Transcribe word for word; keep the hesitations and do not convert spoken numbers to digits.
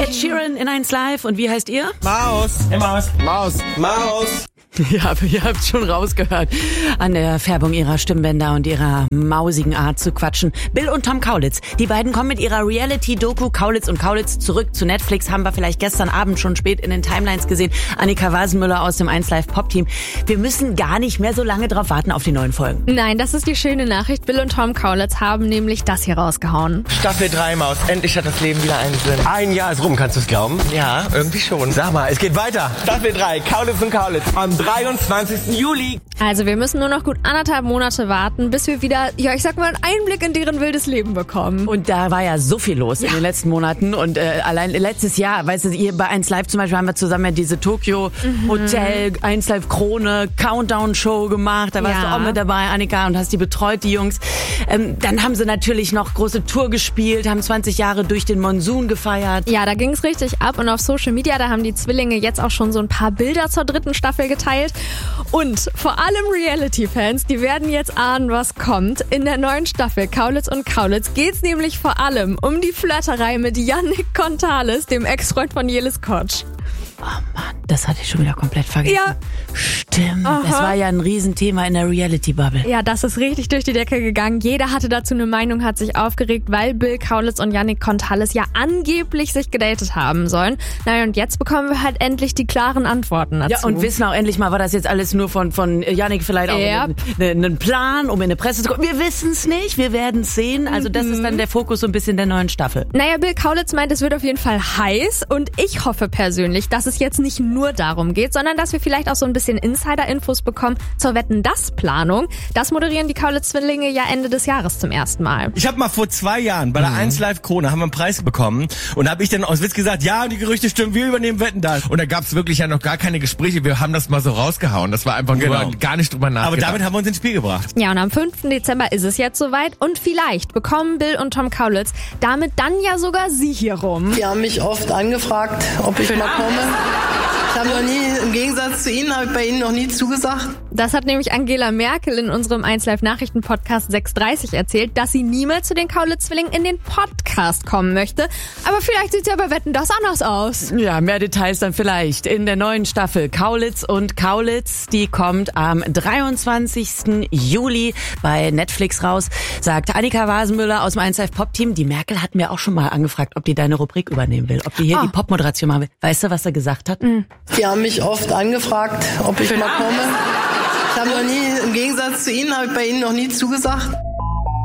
Ed Sheeran in eins Live. Und wie heißt ihr? Maus. Hey Maus. Maus. Maus. Ja, ihr habt schon rausgehört an der Färbung ihrer Stimmbänder und ihrer mausigen Art zu quatschen. Bill und Tom Kaulitz, die beiden kommen mit ihrer Reality-Doku Kaulitz und Kaulitz zurück zu Netflix. Haben wir vielleicht gestern Abend schon spät in den Timelines gesehen. Annika Wasenmüller aus dem eins Live Pop-Team. Wir müssen gar nicht mehr so lange drauf warten auf die neuen Folgen. Nein, das ist die schöne Nachricht. Bill und Tom Kaulitz haben nämlich das hier rausgehauen. Staffel drei, Maus. Endlich hat das Leben wieder einen Sinn. Ein Jahr ist rum, kannst du es glauben? Ja, irgendwie schon. Sag mal, es geht weiter. Staffel drei, Kaulitz und Kaulitz. Am dreiundzwanzigsten Juli. Also wir müssen nur noch gut anderthalb Monate warten, bis wir wieder, ja ich sag mal, einen Einblick in deren wildes Leben bekommen. Und da war ja so viel los ja. in den letzten Monaten. Und äh, allein letztes Jahr, weißt du, ihr bei eins Live zum Beispiel haben wir zusammen ja diese Tokyo mhm. Hotel, eins Live Krone, Countdown-Show gemacht. Da warst ja. du auch mit dabei, Annika, und hast die betreut, die Jungs. Ähm, dann haben sie natürlich noch große Tour gespielt, haben zwanzig Jahre durch den Monsun gefeiert. Ja, da ging's richtig ab. Und auf Social Media, da haben die Zwillinge jetzt auch schon so ein paar Bilder zur dritten Staffel geteilt. Und vor allem Reality-Fans, die werden jetzt ahnen, was kommt. In der neuen Staffel Kaulitz und Kaulitz geht's nämlich vor allem um die Flirterei mit Yannick Kontales, dem Ex-Freund von Jelis Kotsch. Oh Mann, das hatte ich schon wieder komplett vergessen. Ja. Stimmt, Aha. das war ja ein Riesenthema in der Reality-Bubble. Ja, das ist richtig durch die Decke gegangen. Jeder hatte dazu eine Meinung, hat sich aufgeregt, weil Bill Kaulitz und Yannick Kontales ja angeblich sich gedatet haben sollen. Naja, und jetzt bekommen wir halt endlich die klaren Antworten dazu. Ja, und wissen auch endlich mal, war das jetzt alles nur von, von Yannick vielleicht auch ja. ein Plan, um in eine Presse zu kommen. Wir wissen es nicht, wir werden es sehen. Also das mhm. ist dann der Fokus so ein bisschen der neuen Staffel. Naja, Bill Kaulitz meint, es wird auf jeden Fall heiß. Und ich hoffe persönlich, dass es jetzt nicht nur darum geht, sondern dass wir vielleicht auch so ein bisschen Insider-Infos bekommen zur Wetten-dass-Planung. Das moderieren die Kaulitz-Zwillinge ja Ende des Jahres zum ersten Mal. Ich habe mal vor zwei Jahren bei der mhm. eins Live Krone haben wir einen Preis bekommen und da habe ich dann aus Witz gesagt, ja, die Gerüchte stimmen, wir übernehmen Wetten-dass. Und da gab es wirklich ja noch gar keine Gespräche, wir haben das mal so rausgehauen. Das war einfach genau. nur gar nicht drüber nachgedacht. Aber damit haben wir uns ins Spiel gebracht. Ja, und am fünften Dezember ist es jetzt soweit und vielleicht bekommen Bill und Tom Kaulitz damit dann ja sogar sie hier rum. Die haben mich oft angefragt, ob ich mal komme. Ich habe noch nie, im Gegensatz zu Ihnen, habe ich bei Ihnen noch nie zugesagt. Das hat nämlich Angela Merkel in unserem eins Live Nachrichten-Podcast sechs dreißig erzählt, dass sie niemals zu den Kaulitz-Zwillingen in den Podcast kommen möchte. Aber vielleicht sieht es ja bei Wetten-dass anders aus. Ja, mehr Details dann vielleicht in der neuen Staffel Kaulitz und Kaulitz. Die kommt am dreiundzwanzigsten Juli bei Netflix raus, sagt Annika Wasenmüller aus dem eins Live Pop-Team. Die Merkel hat mir auch schon mal angefragt, ob die deine Rubrik übernehmen will, ob die hier oh. die Popmoderation machen will. Weißt du, was er gesagt hat? Mhm. Die haben mich oft angefragt, ob ich mal komme. Ich habe noch nie, im Gegensatz zu Ihnen, habe ich bei Ihnen noch nie zugesagt.